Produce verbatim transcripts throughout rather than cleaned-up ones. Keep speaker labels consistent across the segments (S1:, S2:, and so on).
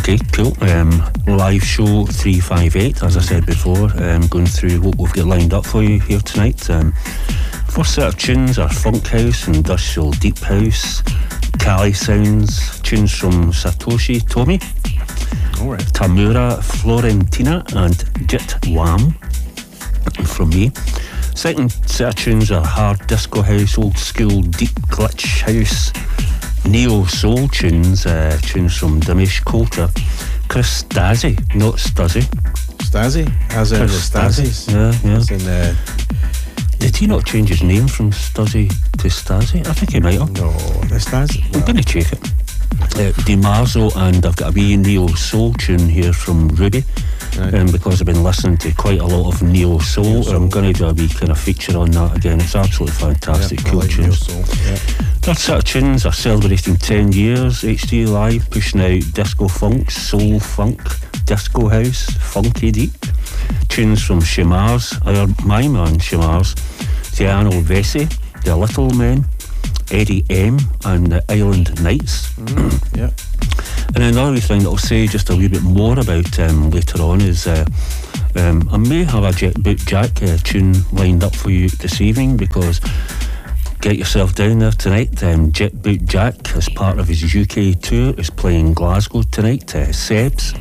S1: Okay, cool. Um, live show three five eight, as I said before, um, going through what we've got lined up for you here tonight. Um, first set of tunes are Funk House, Industrial Deep House, Cali Sounds, tunes from Satoshi Tomi,
S2: All right.
S1: Tamura Florentina, and Jit Wham from me. Second set of tunes are Hard Disco House, Old School Deep Glitch House, Neo Soul tunes, uh, tunes from Dinesh Coulter, Chris Stasi, not Stuzzy.
S2: Stasi, as in the
S1: Chris
S2: Stasis.
S1: Yeah, yeah.
S2: As in, uh,
S1: Did he not change his name from Stuzzy to Stasi? I think he might have.
S2: no, the Stasi.
S1: I'm going to check it. Uh, DiMarzo, and I've got a wee Neo Soul tune here from Ruby.
S2: Right.
S1: Um, because I've been listening to quite a lot of Neo Soul,
S2: Neo Soul.
S1: I'm going to do a wee kind of feature on that again. It's absolutely fantastic,
S2: Yeah, I
S1: cool
S2: like Neo
S1: tunes.
S2: Soul, yeah.
S1: Third set of tunes are celebrating ten years H D Live, pushing out disco funk, soul funk, disco house, funky deep. Tunes from Shimars, or my man Shimars, Tiano Vesey, The Little Men, Eddie M, and the Island Nights.
S2: Mm, yeah.
S1: And another thing that I'll say just a wee bit more about um, later on is uh, um, I may have a Jet Boot Jack uh, tune lined up for you this evening, because get yourself down there tonight. Um, Jet Boot Jack, as part of his U K tour, is playing Glasgow tonight, uh, Seb's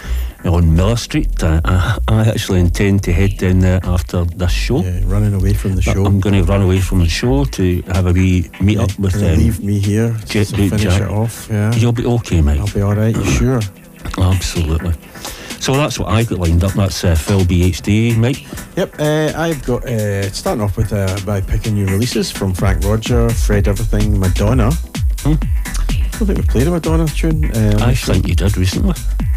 S1: on Miller Street. Uh, I, I actually intend to head down there after this show.
S2: Yeah, running away from the show.
S1: I'm going to run away from the show to have a wee meet up with
S2: Gonna
S1: um,
S2: leave me here
S1: Jet
S2: to
S1: Boot
S2: finish
S1: Jack.
S2: it off. Yeah,
S1: You'll be okay, mate.
S2: I'll be all right. You sure?
S1: Absolutely. So that's what I've got lined up. That's uh, Phil B H D, mate.
S2: Yep, uh, I've got uh, starting off with uh, by picking new releases from Frank Roger, Fred Everything, Madonna.
S1: Hmm?
S2: I don't think we've played a Madonna tune. Uh,
S1: I think you did recently.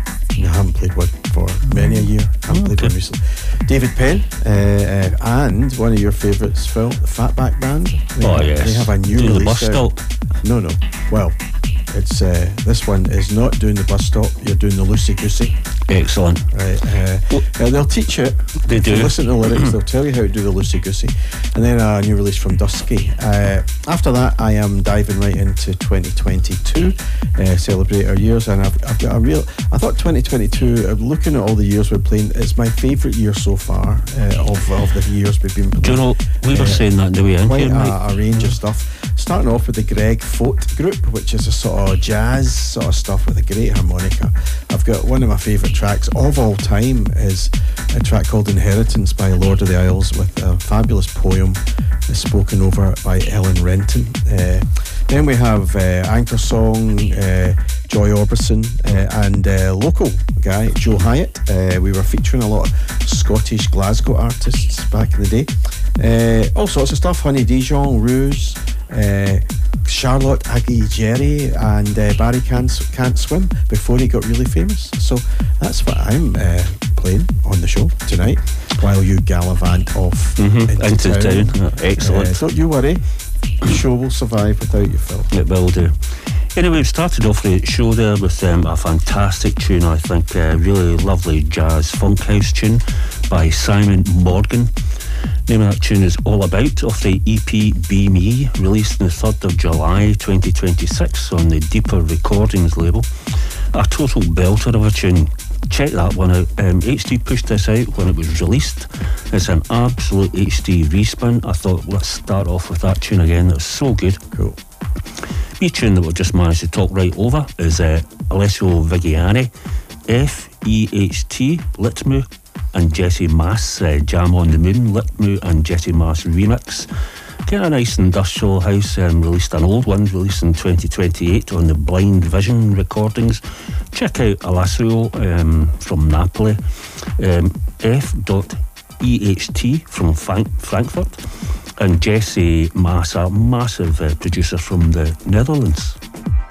S2: I haven't played one for many a year. I haven't
S1: Oh,
S2: played
S1: okay.
S2: one recently. David Penn, uh, uh, and one of your favourites, Phil, the Fatback Band. They
S1: Oh,
S2: have,
S1: yes.
S2: They have a new
S1: Do the
S2: release
S1: bus
S2: out.
S1: stop.
S2: No, no. Well, it's uh, this one is not doing the bus stop. You're doing the loosey goosey.
S1: Excellent.
S2: Right, uh,
S1: Well,
S2: uh, they'll teach it.
S1: They
S2: If
S1: do.
S2: you listen to the lyrics, they'll tell you how to do the loosey goosey. And then a new release from Dusky. Uh, after that, I am diving right into twenty twenty-two, uh, celebrate our years, and I've, I've got a real. I thought twenty twenty-two. I'm looking at all the years we're playing. It's my favourite year so far uh, of of the years we've been playing.
S1: Do you know, we were
S2: Uh,
S1: saying that in the way in
S2: Quite
S1: here, mate.
S2: a, a range of stuff. Starting off with the Greg Fote group, which is a sort of jazz sort of stuff with a great harmonica. I've got one of my favourite tracks of all time is a track called Inheritance by Lord of the Isles, with a fabulous poem spoken over by Ellen Renton. Uh, then we have uh, Anchor Song, uh, Joy Orbison, uh, and uh, local guy Joe Hyatt. Uh, we were featuring a lot of Scottish Glasgow artists back in the day. Uh, all sorts of stuff, Honey Dijon, Ruse, uh, Charlotte Aguilera, and uh, Barry Can't, Can't Swim before he got really famous. So that's what I'm uh, playing on the show tonight while you gallivant off
S1: Mhm,
S2: into,
S1: into
S2: town.
S1: town. Uh, excellent.
S2: Uh, don't you worry, the show will survive without you, Phil.
S1: It will do. Anyway, we started off the show there with um, a fantastic tune, I think, a really lovely jazz funk house tune by Simon Morgan. Name of that tune is All About, off the E P Be Me, released on the third of July twenty twenty-six on the Deeper Recordings label. A total belter of a tune. Check that one out. Um, H D pushed this out when it was released. It's an absolute H D respin. I thought, let's start off with that tune again. That's so good.
S2: Cool.
S1: The tune that we've just managed to talk right over is uh, Alessio Vigiani, F E H T, Litmu, and Jesse Mass, uh, Jam on the Moon, Litmu and Jesse Mass remix. Kind of nice industrial house, um, released an old one, released in twenty twenty-eight on the Blind Vision recordings. Check out Alessio um, from Napoli, um, F E H T from Frank- Frankfurt, and Jesse Mass, a massive uh, producer from the Netherlands.